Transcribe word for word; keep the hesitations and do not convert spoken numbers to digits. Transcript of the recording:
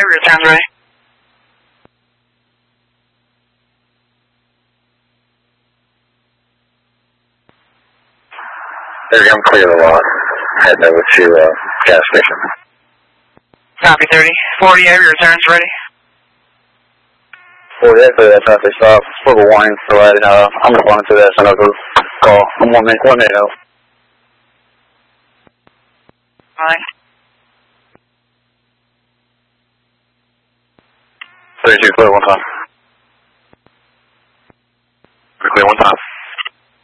your returns ready. thirty, I'm clear of the lot. Heading over to uh, gas station. Copy thirty. forty, have your returns ready. forty, clear that traffic stop. For the warning for right now. I'm responding to that S N O call. I'm one minute, one minute out. Fine. thirty-two, clear one time. Clear one time.